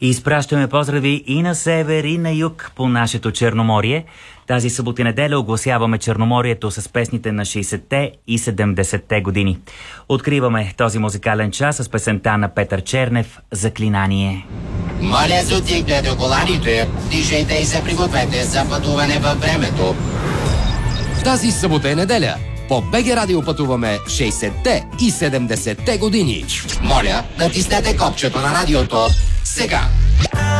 Изпращаме поздрави и на север, и на юг по нашето Черноморие. Тази събота и неделя огласяваме Черноморието с песните на 60-те и 70-те години. Откриваме този музикален час с песента на Петър Чернев «Заклинание». Моля, затихнете коланите, дишайте и се пригответе за пътуване във времето. Тази събота и неделя по БГ Радио пътуваме 60-те и 70-те години. Моля, натиснете копчето на радиото сега.